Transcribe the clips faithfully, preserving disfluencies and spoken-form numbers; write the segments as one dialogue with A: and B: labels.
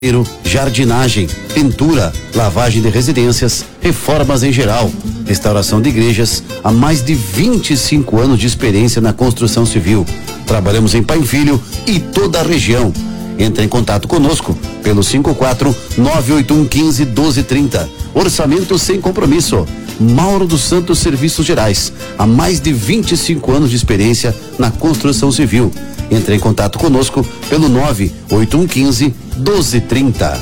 A: Jardinagem, pintura, lavagem de residências, reformas em geral, restauração de igrejas, há mais de vinte e cinco anos de experiência na construção civil. Trabalhamos em Pai Filho e toda a região. Entre em contato conosco pelo cinco quatro nove oito um um cinco doze trinta. Orçamento sem compromisso. Mauro dos Santos Serviços Gerais, há mais de vinte e cinco anos de experiência na construção civil. Entre em contato conosco pelo nove oito um um cinco doze trinta.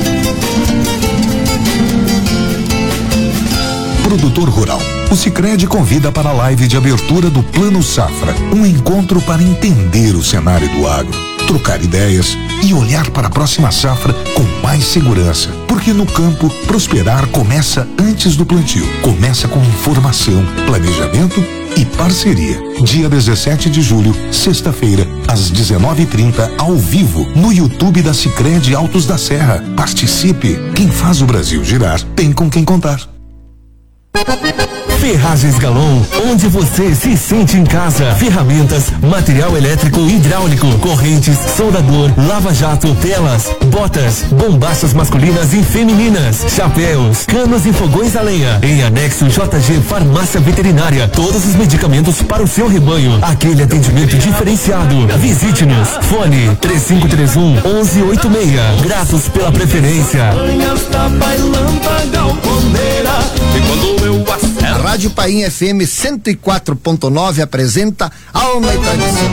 B: Produtor rural. O Sicredi convida para a live de abertura do Plano Safra, um encontro para entender o cenário do agro, trocar ideias e olhar para a próxima safra com mais segurança. Porque no campo, prosperar começa antes do plantio. Começa com informação, planejamento e parceria. Dia dezessete de julho, sexta-feira, às dezenove e trinta, ao vivo, no YouTube da Sicredi Altos da Serra. Participe. Quem faz o Brasil girar, tem com quem contar.
C: Ferragens Galon, onde você se sente em casa. Ferramentas, material elétrico e hidráulico, correntes, soldador, lava-jato, telas, botas, bombachas masculinas e femininas, chapéus, canos e fogões a lenha. Em anexo J G Farmácia Veterinária, todos os medicamentos para o seu rebanho. Aquele atendimento diferenciado. Visite-nos. Fone três cinco três um, um um oito seis. Gratos pela preferência.
D: A Rádio Painha F M cento e quatro ponto nove apresenta Alma e Tradição.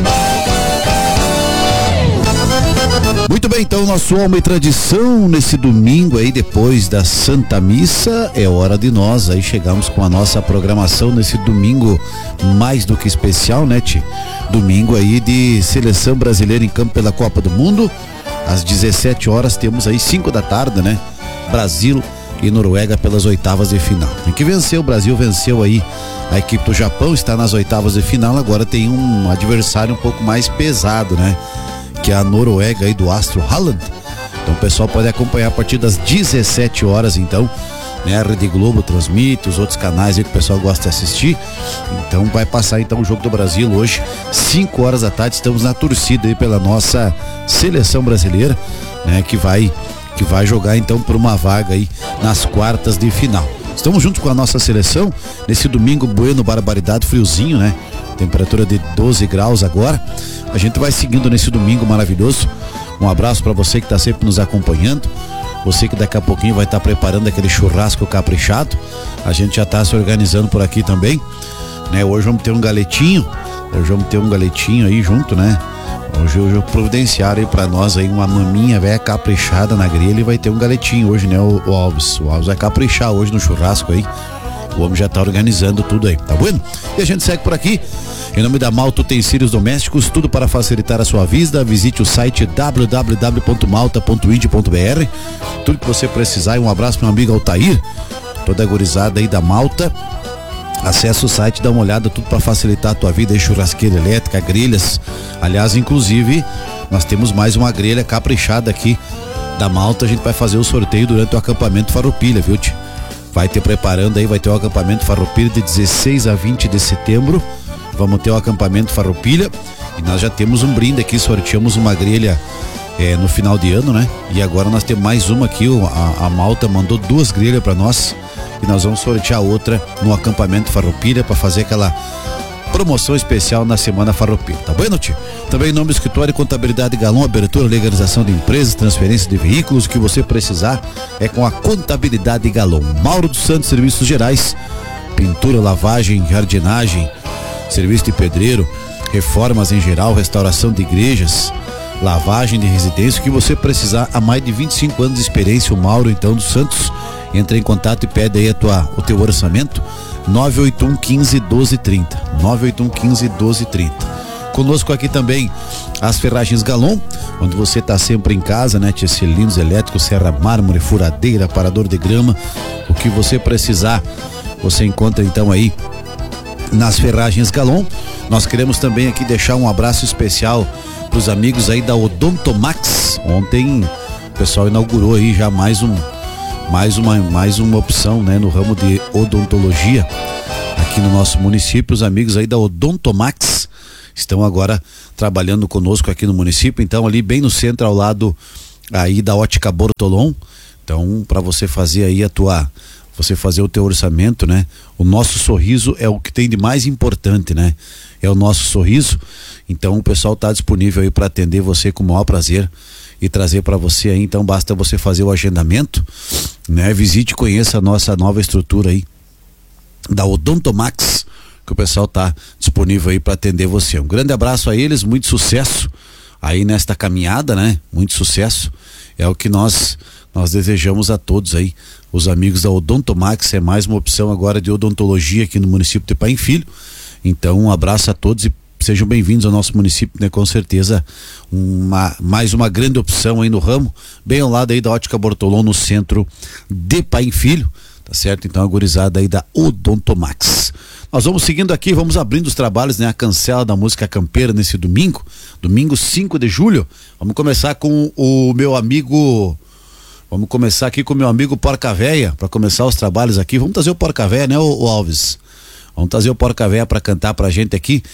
A: Muito bem, então nosso Alma e Tradição nesse domingo aí, depois da Santa Missa, é hora de nós aí chegamos com a nossa programação nesse domingo mais do que especial, né, Ti? Domingo aí de seleção brasileira em campo pela Copa do Mundo. Às dezessete horas temos aí cinco da tarde, né? Brasil e Noruega pelas oitavas de final. Tem que vencer, o Brasil venceu aí a equipe do Japão, está nas oitavas de final, agora tem um adversário um pouco mais pesado, né? Que é a Noruega aí do astro Haaland. Então o pessoal pode acompanhar a partir das dezessete horas, então, né? A Rede Globo transmite, os outros canais aí que o pessoal gosta de assistir. Então vai passar então o jogo do Brasil hoje, cinco horas da tarde, estamos na torcida aí pela nossa seleção brasileira, né? Que vai que vai jogar então por uma vaga aí nas quartas de final. Estamos juntos com a nossa seleção nesse domingo bueno, barbaridade, friozinho, né? Temperatura de doze graus agora. A gente vai seguindo nesse domingo maravilhoso. Um abraço para você que está sempre nos acompanhando. Você que daqui a pouquinho vai estar tá preparando aquele churrasco caprichado. A gente já está se organizando por aqui também, né? Hoje vamos ter um galetinho. Hoje vamos ter um galetinho aí junto, né? Hoje eu providenciaram aí pra nós aí uma maminha velha caprichada na grelha e vai ter um galetinho hoje, né, o, o Alves. O Alves vai caprichar hoje no churrasco aí. O homem já tá organizando tudo aí, tá bueno? E a gente segue por aqui. Em nome da Malta Utensílios Domésticos, tudo para facilitar a sua vida. Visite o site w w w ponto malta ponto i n d ponto b r. Tudo que você precisar. E um abraço pro meu amigo Altair, toda a gurizada aí da Malta. Acesse o site, dá uma olhada, tudo para facilitar a tua vida, aí, churrasqueira elétrica, grelhas. Aliás, inclusive, nós temos mais uma grelha caprichada aqui da Malta. A gente vai fazer o sorteio durante o acampamento Farroupilha, viu, tio? Vai ter preparando aí, vai ter o acampamento Farroupilha de dezesseis a vinte de setembro. Vamos ter o acampamento Farroupilha e nós já temos um brinde aqui, sorteamos uma grelha é, no final de ano, né? E agora nós temos mais uma aqui, a, a Malta mandou duas grelhas para nós. E nós vamos sortear outra no acampamento Farroupilha para fazer aquela promoção especial na semana Farroupilha, tá bom, tio? Também em nome do Escritório Contabilidade Galon, abertura, legalização de empresas, transferência de veículos, o que você precisar é com a Contabilidade Galon. Mauro dos Santos Serviços Gerais, pintura, lavagem, jardinagem, serviço de pedreiro, reformas em geral, restauração de igrejas, lavagem de residência, o que você precisar, há mais de vinte e cinco anos de experiência, o Mauro então dos Santos. Entra em contato e pede aí a tua, o teu orçamento, nove oito um um cinco doze trinta, nove oito um um cinco doze trinta. Conosco aqui também as Ferragens Galon, onde você está sempre em casa, né? Tia cilindros elétricos, serra mármore, furadeira, parador de grama, o que você precisar, você encontra então aí nas Ferragens Galon. Nós queremos também aqui deixar um abraço especial para os amigos aí da Odontomax. Ontem o pessoal inaugurou aí já mais um mais uma, mais uma opção, né, no ramo de odontologia aqui no nosso município. Os amigos aí da Odontomax estão agora trabalhando conosco aqui no município, então ali bem no centro, ao lado aí da Ótica Bortolom. Então, para você fazer aí a tua, você fazer o teu orçamento, né? O nosso sorriso é o que tem de mais importante, né? É o nosso sorriso. Então, o pessoal tá disponível aí para atender você com o maior prazer e trazer para você aí. Então, basta você fazer o agendamento, né? Visite e conheça a nossa nova estrutura aí da Odontomax, que o pessoal tá disponível aí para atender você. Um grande abraço a eles, muito sucesso aí nesta caminhada, né? Muito sucesso. É o que nós nós desejamos a todos aí, os amigos da Odontomax. É mais uma opção agora de odontologia aqui no município de Paim Filho. Então, um abraço a todos e sejam bem-vindos ao nosso município, né? Com certeza, uma, mais uma grande opção aí no ramo, bem ao lado aí da Ótica Bortolom, no centro de Paim Filho, tá certo? Então, a gurizada aí da Odontomax. Nós vamos seguindo aqui, vamos abrindo os trabalhos, né? A cancela da música campeira nesse domingo, domingo cinco de julho. Vamos começar com o meu amigo, vamos começar aqui com o meu amigo Porca Véia, para começar os trabalhos aqui. Vamos trazer o Porca Véia, né, o, o Alves? Vamos trazer o Porca Véia para cantar pra gente aqui.